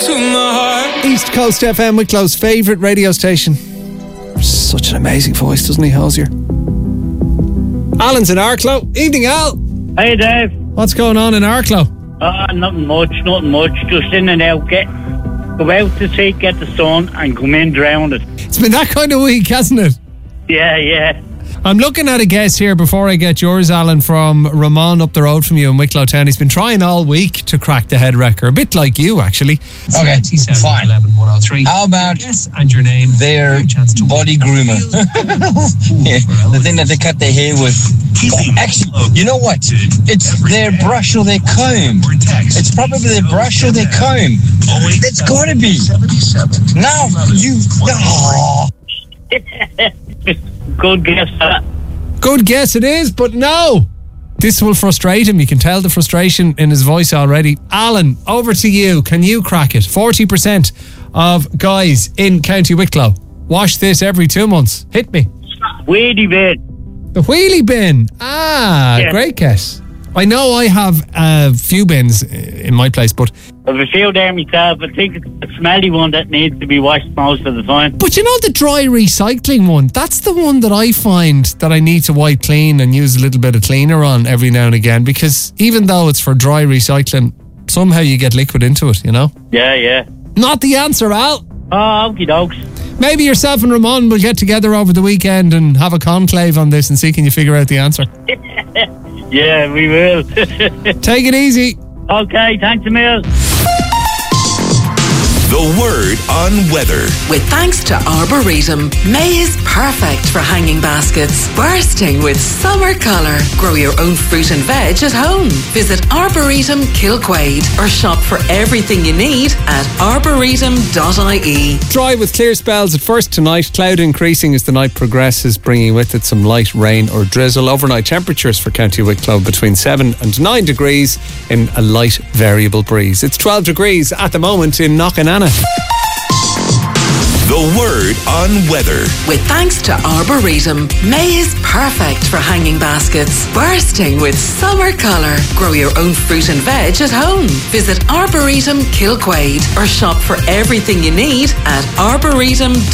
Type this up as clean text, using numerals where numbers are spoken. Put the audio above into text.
to my heart. East Coast FM, Wicklow's favourite radio station. Such an amazing voice, doesn't he, Hosier? Alan's in Arklow. Evening, Al. Hey, Dave. What's going on in Arklow? Nothing much. Just in and out. Go out to sea, get the sun, and come in drowned. It's been that kind of week, hasn't it? Yeah. I'm looking at a guess here before I get yours, Alan, from Ramon up the road from you in Wicklow Town. He's been trying all week to crack the head wrecker, a bit like you, actually. Okay, fine. 11-103. How about and your name? Their body groomer? Yeah, the thing that they cut their hair with. Actually, you know what? It's their brush or their comb. It's probably their brush or their comb. It's got to be. Now, you... Oh. Good guess, Good guess it is, but no. This will frustrate him. You can tell the frustration in his voice already. Alan, over to you. Can you crack it? 40% of guys in County Wicklow wash this every 2 months. Hit me. Wheelie bin. The wheelie bin. Yeah. Great guess. I know I have a few bins in my place, but... I've a few there myself. I think it's the smelly one that needs to be washed most of the time. But you know the dry recycling one? That's the one that I find that I need to wipe clean and use a little bit of cleaner on every now and again, because even though it's for dry recycling, somehow you get liquid into it, you know? Yeah. Not the answer, Al. Oh, okie dokes. Maybe yourself and Ramon will get together over the weekend and have a conclave on this and see can you figure out the answer. Yeah, we will. Take it easy. Okay, thanks a million. The Word on Weather. With thanks to Arboretum, May is perfect for hanging baskets, bursting with summer colour. Grow your own fruit and veg at home. Visit Arboretum Kilquade or shop for everything you need at arboretum.ie. Dry with clear spells at first tonight. Cloud increasing as the night progresses, bringing with it some light rain or drizzle. Overnight temperatures for County Wicklow between 7 and 9 degrees in a light variable breeze. It's 12 degrees at the moment in Knockananna. The Word on Weather. With thanks to Arboretum, May is perfect for hanging baskets, bursting with summer colour. Grow your own fruit and veg at home. Visit Arboretum Kilquade or shop for everything you need at arboretum.ie.